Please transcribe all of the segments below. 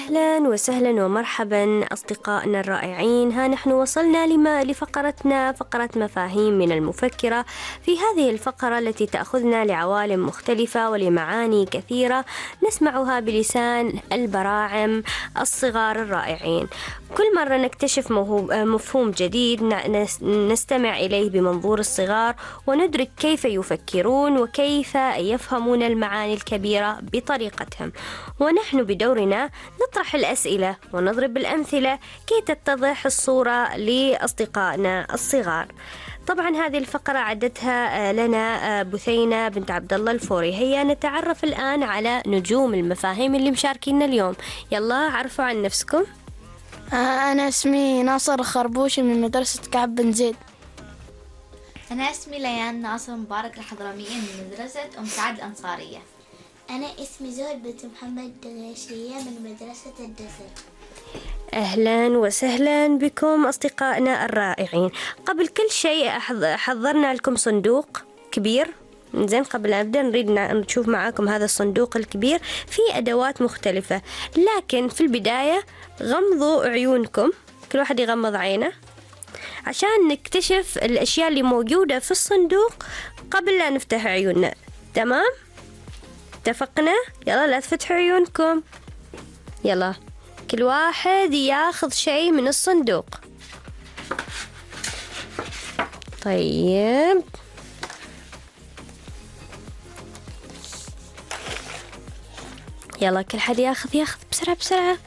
أهلا وسهلا ومرحبا أصدقائنا الرائعين. ها نحن وصلنا لفقرتنا، فقرة مفاهيم من المفكرة. في هذه الفقرة التي تأخذنا لعوالم مختلفة ولمعاني كثيرة نسمعها بلسان البراعم الصغار الرائعين. كل مرة نكتشف مفهوم جديد نستمع إليه بمنظور الصغار وندرك كيف يفكرون وكيف يفهمون المعاني الكبيرة بطريقتهم، ونحن بدورنا نطرح الأسئلة ونضرب الأمثلة كي تتضح الصورة لأصدقائنا الصغار. طبعا هذه الفقرة عدتها لنا بثينة بنت عبد الله الفوري. هيا نتعرف الآن على نجوم المفاهيم اللي مشاركينا اليوم. يلا عرفوا عن نفسكم. أنا اسمي ناصر الخربوشي من مدرسة كعب بن زيد. أنا اسمي ليان ناصر مبارك الحضرمية من مدرسة أم سعد الأنصارية. أنا اسمي زهد بنت محمد الغيشية من مدرسة الدسر. أهلا وسهلا بكم أصدقائنا الرائعين. قبل كل شيء حضرنا لكم صندوق كبير. زين، قبل أن نبدأ نريد نشوف معاكم هذا الصندوق الكبير فيه أدوات مختلفة، لكن في البداية غمضوا عيونكم، كل واحد يغمض عينه عشان نكتشف الأشياء اللي موجودة في الصندوق قبل لا نفتح عيوننا. تمام؟ اتفقنا؟ يلا لا تفتحوا عيونكم. يلا كل واحد ياخذ شيء من الصندوق. طيب يلا كل حد ياخذ بسرعة بسرعة.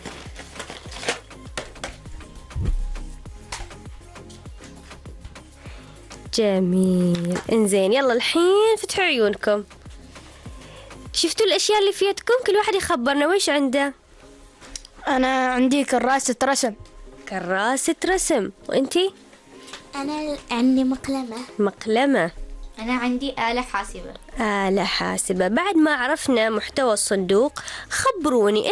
جميل، انزين يلا الحين فتحوا عيونكم. شفتوا الأشياء اللي في يدكم؟ كل واحد يخبرنا ويش عنده. أنا عندي كراسة رسم. كراسة رسم. وانتي؟ أنا عندي مقلمة. أنا عندي آلة حاسبة. آلة حاسبة. بعد ما عرفنا محتوى الصندوق، خبروني